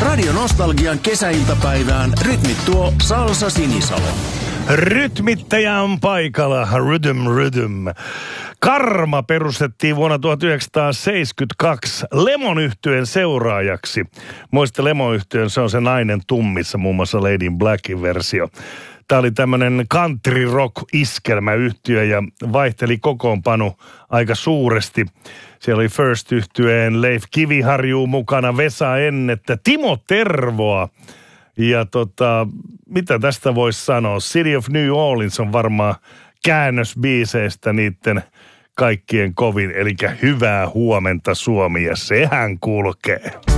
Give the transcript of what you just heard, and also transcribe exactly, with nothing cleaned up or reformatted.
Radio Nostalgian kesäiltapäivään rytmittuo Salsa Sinisalo. Rytmittäjä on paikalla. Rhythm Rhythm. Karma perustettiin vuonna tuhatyhdeksänsataaseitsemänkymmentäkaksi Lemon-yhtyeen seuraajaksi. Muista Lemon-yhtyeen, se on se nainen tummissa, muun muassa Lady in Blackin versio. Tämä oli tämmöinen country rock iskelmäyhtiö ja vaihteli kokoonpano aika suuresti. Siellä oli First-yhtyeen Leif Kiviharju mukana, Vesa Ennettä, Timo Tervoa. Ja tota, mitä tästä voisi sanoa? City of New Orleans on varmaan käännös biiseistä niiden kaikkien kovin. Eli hyvää huomenta Suomi, ja sehän kulkee.